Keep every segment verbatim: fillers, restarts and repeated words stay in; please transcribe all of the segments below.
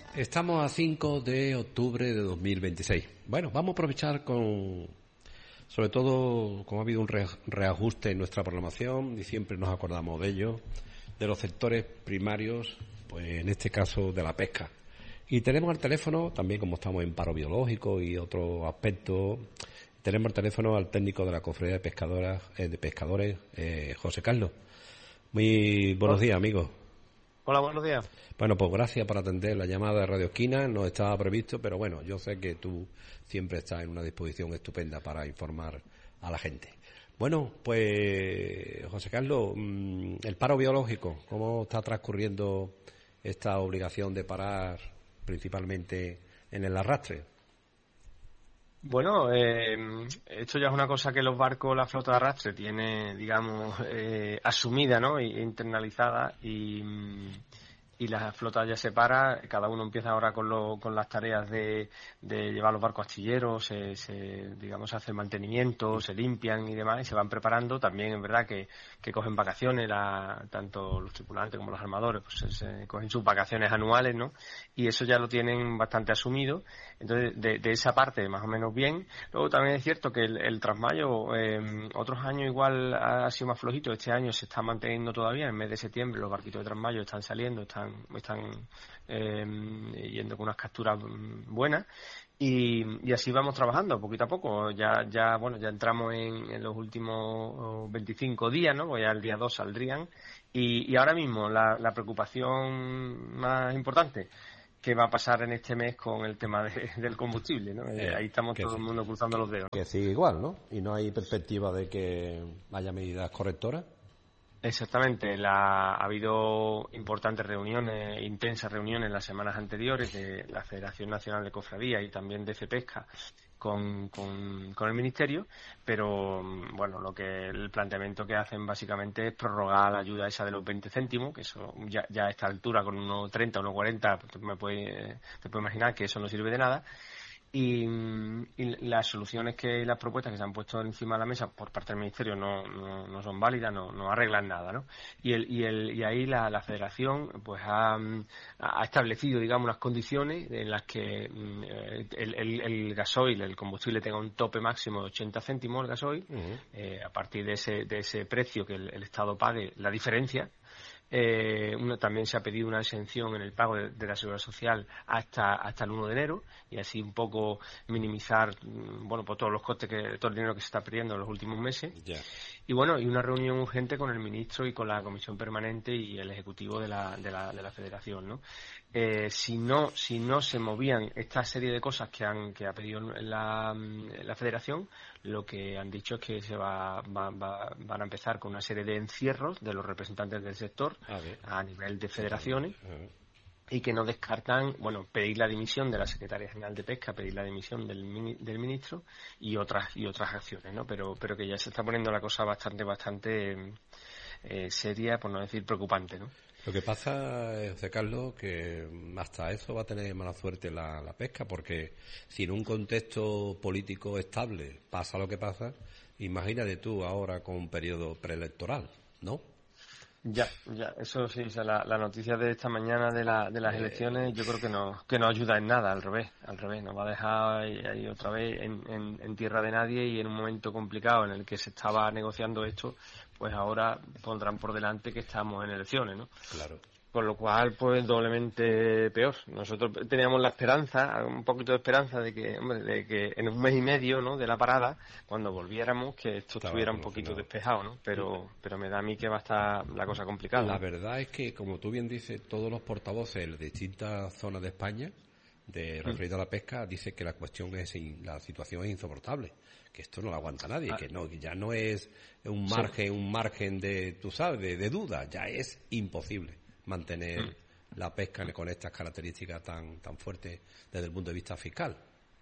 Estamos a cinco de octubre de dos mil veintiséis. Bueno, vamos a aprovechar con, sobre todo, como ha habido un re- reajuste en nuestra programación y siempre nos acordamos de ello, de los sectores primarios, pues en este caso de la pesca. Y tenemos al teléfono, también como estamos en paro biológico y otros aspectos, tenemos al teléfono al técnico de la Cofradía de Pescadoras, eh, de Pescadores, eh, José Carlos. Muy buenos días, amigos. Hola, buenos días. Bueno, pues gracias por atender la llamada de Radio Esquina. No estaba previsto, pero bueno, yo sé que tú siempre estás en una disposición estupenda para informar a la gente. Bueno, pues José Carlos, el paro biológico, ¿cómo está transcurriendo esta obligación de parar principalmente en el arrastre? Bueno, eh, esto ya es una cosa que los barcos, la flota de arrastre tiene, digamos, eh, asumida, ¿no? E internalizada y, y la flota ya se para, cada uno empieza ahora con, lo, con las tareas de, de llevar los barcos astilleros, se, se, digamos, se hace el mantenimiento, se limpian y demás, y se van preparando. También es verdad que, que cogen vacaciones, la, tanto los tripulantes como los armadores, pues se, se cogen sus vacaciones anuales, ¿no? Y eso ya lo tienen bastante asumido. Entonces, de, de esa parte, más o menos bien. Luego también es cierto que el, el trasmayo, eh, otros años igual ha sido más flojito, este año se está manteniendo todavía, en el mes de septiembre los barquitos de trasmayo están saliendo, están están eh, yendo con unas capturas buenas y, y así vamos trabajando poquito a poco. Ya ya bueno ya entramos en, en los últimos veinticinco días, ¿no? Pues ya el día dos saldrían y, y ahora mismo la, la preocupación más importante, ¿qué va a pasar en este mes con el tema de, del combustible, ¿no? Eh, ahí estamos todo el mundo cruzando los dedos. Que sigue igual, ¿no? Y no hay perspectiva de que haya medidas correctoras. Exactamente, la, ha habido importantes reuniones, intensas reuniones en las semanas anteriores de la Federación Nacional de Cofradías y también de FEPESCA con, con, con el Ministerio, pero bueno, lo que el planteamiento que hacen básicamente es prorrogar la ayuda esa de los veinte céntimos, que eso ya, ya a esta altura con unos treinta, unos cuarenta, pues me puede, te puedes imaginar que eso no sirve de nada. Y, y las soluciones que las propuestas que se han puesto encima de la mesa por parte del Ministerio no, no, no son válidas, no, no arreglan nada, ¿no? Y el, y el y ahí la, la Federación pues ha, ha establecido, digamos, unas condiciones en las que el, el, el gasoil, el combustible tenga un tope máximo de ochenta céntimos el gasoil, uh-huh. eh, a partir de ese de ese precio que el, el Estado pague la diferencia. Eh, uno, también se ha pedido una exención en el pago de, de la seguridad social hasta hasta el uno de enero y así un poco minimizar bueno pues todos los costes, que todo el dinero que se está perdiendo en los últimos meses. Yeah. Y bueno, y una reunión urgente con el ministro y con la comisión permanente y el ejecutivo de la de la, de la Federación, ¿no? Eh, si no si no se movían esta serie de cosas que han que ha pedido la, la Federación, lo que han dicho es que se va, va, va van a empezar con una serie de encierros de los representantes del sector a, a nivel de federaciones, y que no descartan, bueno, pedir la dimisión de la Secretaría General de Pesca, pedir la dimisión del, del ministro y otras y otras acciones, ¿no? Pero pero que ya se está poniendo la cosa bastante bastante eh, seria, por no decir preocupante, ¿no? Lo que pasa, José Carlos, que hasta eso va a tener mala suerte la, la pesca, porque si en un contexto político estable pasa lo que pasa, imagínate tú ahora con un periodo preelectoral, ¿no? Ya, ya, eso sí, o sea, la, la noticia de esta mañana de, la, de las elecciones yo creo que no que no ayuda en nada, al revés, al revés, nos va a dejar ahí, ahí otra vez en, en, en tierra de nadie, y en un momento complicado en el que se estaba negociando esto, pues ahora pondrán por delante que estamos en elecciones, ¿no? Claro. Con lo cual, pues doblemente peor. Nosotros teníamos la esperanza, un poquito de esperanza de que, hombre, de que en un mes y medio, ¿no?, de la parada, cuando volviéramos, que esto Estaba estuviera un poquito despejado, ¿no? Pero, pero me da a mí que va a estar la cosa complicada. La verdad es que, como tú bien dices, todos los portavoces de distintas zonas de España, de referido a la pesca, dicen que la cuestión es, la situación es insoportable, que esto no lo aguanta nadie, ah. que no, que ya no es un margen, sí. un margen de, tú sabes, de, de duda, ya es imposible mantener mm. la pesca con estas características tan tan fuertes desde el punto de vista fiscal.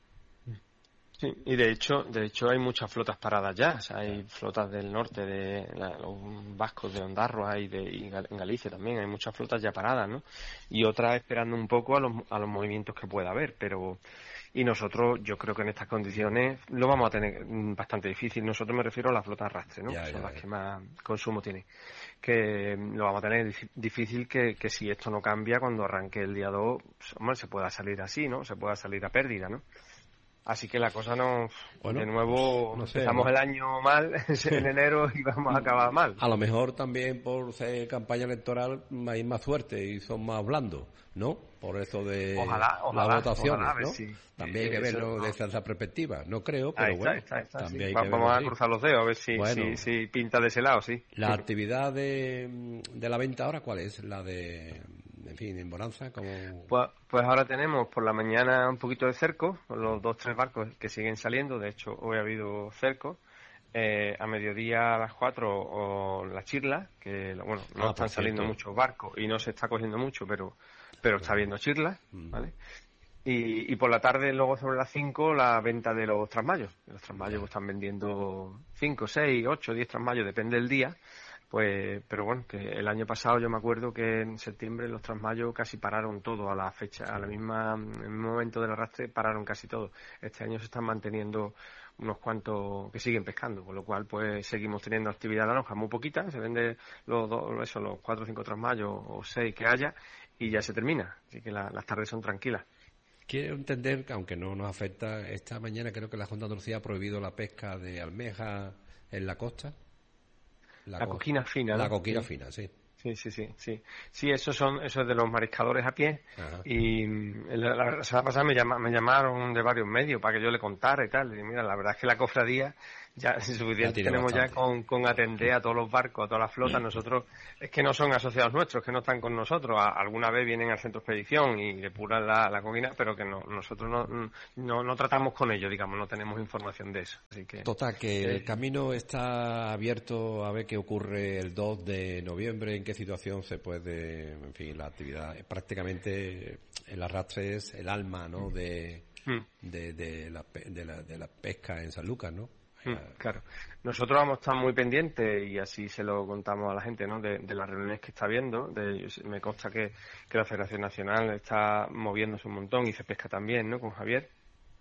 Sí, y de hecho, de hecho hay muchas flotas paradas ya, o sea, hay flotas del norte, de la, los vascos de Ondarroa y de y en Galicia también, hay muchas flotas ya paradas, ¿no? Y otras esperando un poco a los a los movimientos que pueda haber, pero y nosotros, yo creo que en estas condiciones lo vamos a tener bastante difícil. Nosotros me refiero a las flotas arrastre, ¿no? Ya, Son ya, las ya. que más consumo tienen. Que lo vamos a tener difícil que, que si esto no cambia, cuando arranque el día dos, pues, hombre, se pueda salir así, ¿no? Se pueda salir a pérdida, ¿no? Así que la cosa no... Bueno, de nuevo, pues, no sé, empezamos ¿no? el año mal en enero y vamos a acabar mal. A lo mejor también por ser campaña electoral hay más suerte y son más blandos, ¿no? Por eso de Ojalá, ojalá, las votaciones, ojalá, a ver ¿no? si- También hay que eso, verlo no. desde esa perspectiva. No creo, pero Ahí está, bueno, está, está, también sí. hay Va- que Vamos verlo a así. cruzar los dedos a ver si, Bueno. si, si pinta de ese lado, sí. La actividad de, de la venta ahora, ¿cuál es? La de, en fin, en Bonanza, como... Pues, pues ahora tenemos por la mañana un poquito de cerco, con los dos, tres barcos que siguen saliendo. De hecho, hoy ha habido cerco. Eh, a mediodía a las cuatro o la chirla, que bueno, no Ah, están por saliendo cierto. muchos barcos y no se está cogiendo mucho, pero pero está habiendo chirlas, Mm. ¿vale? Y, y por la tarde, luego sobre las cinco, la venta de los trasmayos. Los trasmayos pues, están vendiendo cinco, seis, ocho, diez trasmayos, depende del día. Pues, pero bueno, que el año pasado yo me acuerdo que en septiembre los trasmayos casi pararon todo a la fecha, a la misma, en el mismo momento del arrastre pararon casi todo. Este año se están manteniendo unos cuantos que siguen pescando, con lo cual pues seguimos teniendo actividad en la lonja, muy poquita, se vende los dos, eso, los cuatro o cinco trasmayos o seis que haya y ya se termina, así que la- las tardes son tranquilas. Quiero entender que, aunque no nos afecta, esta mañana creo que la Junta de Andalucía ha prohibido la pesca de almeja en la costa. La co- coquina fina, ¿no? La coquina Sí. fina, sí. Sí, sí, sí, sí. Sí, esos son, eso es de los mariscadores a pie. Ajá. Y mm, la, la semana pasada me, llama- me llamaron de varios medios para que yo le contara y tal. Y mira, la verdad es que la cofradía ya suficiente tiene tenemos bastante. ya con, con atender a todos los barcos, a todas las flotas. Nosotros, es que no son asociados nuestros, que no están con nosotros. A- alguna vez vienen al centro de expedición y depuran la, la coquina, pero que no, nosotros no, no, no tratamos con ellos, digamos, no tenemos información de eso. Así que, Total, que eh, el camino está abierto a ver qué ocurre el dos de noviembre, en qué situación se puede, en fin, la actividad. Prácticamente el arrastre es el alma, ¿no?, de, mm. de, de, la, pe- de, la, de la pesca en San Lucas, ¿no? Mm, Claro. Nosotros vamos a estar muy pendientes y así se lo contamos a la gente, ¿no? De, de las reuniones que está viendo. De, me consta que, que la Federación Nacional está moviéndose un montón y se pesca también, ¿no? Con Javier.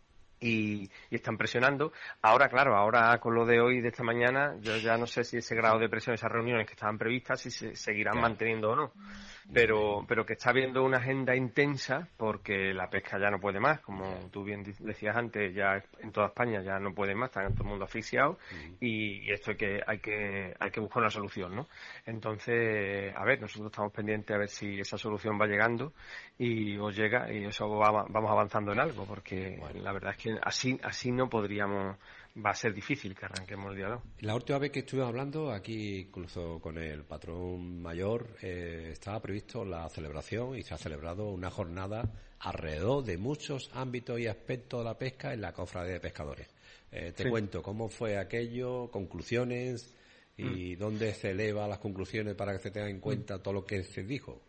Y, y están presionando. Ahora, claro, ahora con lo de hoy, de esta mañana, yo ya no sé si ese grado de presión, esas reuniones que estaban previstas, si se seguirán Claro. manteniendo o no. Pero, pero que está habiendo una agenda intensa porque la pesca ya no puede más, como tú bien di- decías antes, ya en toda España ya no puede más, está todo el mundo asfixiado y, y esto hay que, hay que, hay que buscar una solución, ¿no? Entonces, a ver, nosotros estamos pendientes a ver si esa solución va llegando y os llega y eso va- vamos avanzando en algo, porque la verdad es que así, así no podríamos, va a ser difícil que arranquemos el día dos. La última vez que estuvimos hablando, aquí incluso con el patrón mayor, eh, estaba previsto la celebración y se ha celebrado una jornada alrededor de muchos ámbitos y aspectos de la pesca en la cofradía de pescadores. Eh, te Sí. cuento cómo fue aquello, conclusiones y dónde se eleva las conclusiones para que se tenga en cuenta todo lo que se dijo.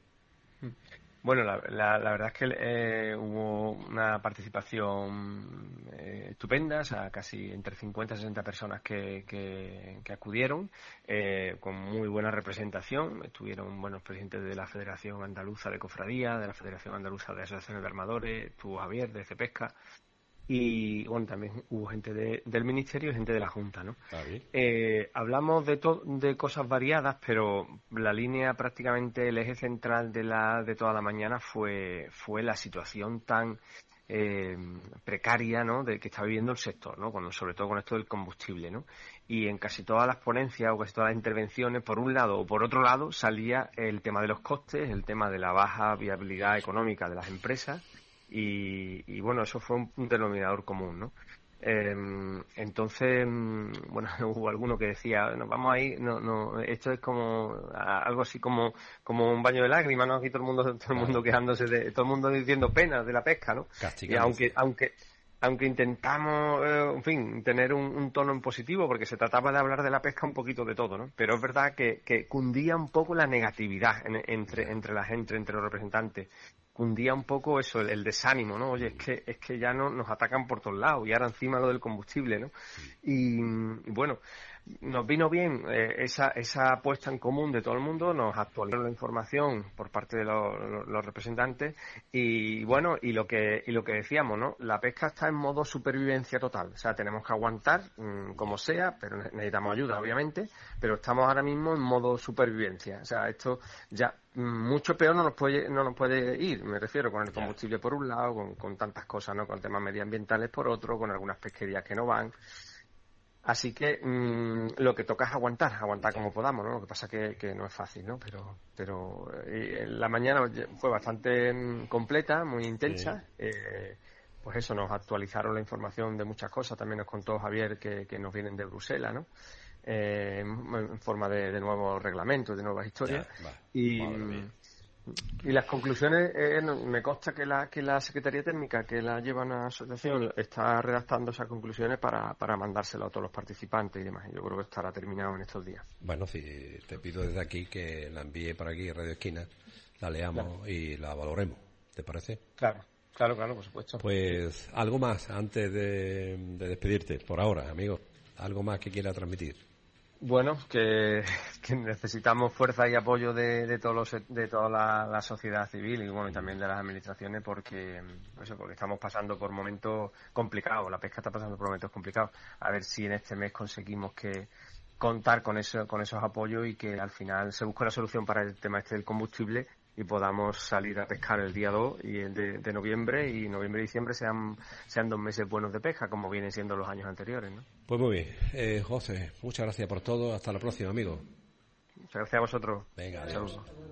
Bueno, la, la, la verdad es que eh, hubo una participación eh, estupenda, o sea, casi entre cincuenta y sesenta personas que, que, que acudieron, eh, con muy buena representación. Estuvieron buenos presidentes de la Federación Andaluza de Cofradía, de la Federación Andaluza de Asociaciones de Armadores, estuvo Javier de Cepesca y bueno, también hubo gente de, del Ministerio y gente de la Junta, ¿no? Está bien. Eh, hablamos de, to- de cosas variadas, pero la línea, prácticamente el eje central de la de toda la mañana fue fue la situación tan eh, precaria, ¿no?, de que está viviendo el sector, ¿no?, con, sobre todo con esto del combustible, ¿no? Y en casi todas las ponencias o casi todas las intervenciones, por un lado o por otro lado, salía el tema de los costes, el tema de la baja viabilidad económica de las empresas y, y bueno, eso fue un, un denominador común, ¿no? Eh, entonces, mm, bueno, hubo alguno que decía, nos vamos a ir, no, no, esto es como a- algo así como, como un baño de lágrimas, ¿no? Aquí todo el mundo, todo el mundo quejándose de, todo el mundo diciendo penas de la pesca, ¿no? Y Castigándose. aunque, aunque, aunque intentamos, eh, en fin, tener un, un tono en positivo, porque se trataba de hablar de la pesca un poquito de todo, ¿no? Pero es verdad que, que cundía un poco la negatividad en- entre, entre la gente, entre los representantes. cundía un poco eso, el, el desánimo, ¿no? Oye, es que es que ya no nos atacan por todos lados y ahora encima lo del combustible, ¿no? Y, y bueno, nos vino bien eh, esa esa puesta en común de todo el mundo, nos actualizó la información por parte de los, los, los representantes y bueno, y lo que y lo que decíamos, ¿no? La pesca está en modo supervivencia total, o sea, tenemos que aguantar mmm, como sea, pero necesitamos ayuda, obviamente, pero estamos ahora mismo en modo supervivencia, o sea, esto ya mucho peor no nos puede no nos puede ir, me refiero, con el combustible por un lado, con, con tantas cosas, ¿no? Con temas medioambientales por otro, con algunas pesquerías que no van. Así que mmm, lo que toca es aguantar, aguantar como podamos, ¿no? Lo que pasa que, que no es fácil, ¿no? Pero, pero eh, la mañana fue bastante completa, muy intensa. Sí. Eh, pues eso, nos actualizaron la información de muchas cosas. También nos contó Javier que, que nos vienen de Bruselas, ¿no? Eh, en forma de, de nuevos reglamentos, de nuevas historias. Ya, y, y las conclusiones, eh, me consta que la que la Secretaría Técnica que la lleva una asociación está redactando esas conclusiones para, para mandárselo a todos los participantes y demás. Yo creo que estará terminado en estos días. Bueno, sí, te pido desde aquí que la envíe para aquí, Radio Esquina, la leamos claro. y la valoremos. ¿Te parece? Claro, claro, claro, por supuesto. Pues algo más antes de, de despedirte, por ahora, amigo. Algo más que quiera transmitir. Bueno, que, que necesitamos fuerza y apoyo de, de todos los, de toda la, la sociedad civil y bueno y también de las administraciones porque eso, porque estamos pasando por momentos complicados, la pesca está pasando por momentos complicados. A ver si en este mes conseguimos que contar con eso, con esos apoyos y que al final se busque una solución para el tema este del combustible y podamos salir a pescar el día dos y el de, de noviembre y noviembre y diciembre sean sean dos meses buenos de pesca como vienen siendo los años anteriores, ¿no? Pues muy bien, eh, José, muchas gracias por todo, hasta la próxima, amigo. Muchas gracias a vosotros. Venga, adiós.